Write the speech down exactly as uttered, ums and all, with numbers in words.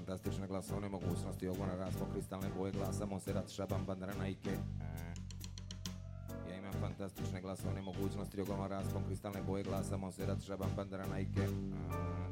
fantastične glasovne mogućnosti, ogona raspon kristalne boje glasa, Monserrat Šaban Bandrana Ike. Ja imam fantastične glasovne mogućnosti, ogona raspon kristalne boje glasa, Monserrat Šaban Bandrana Ike.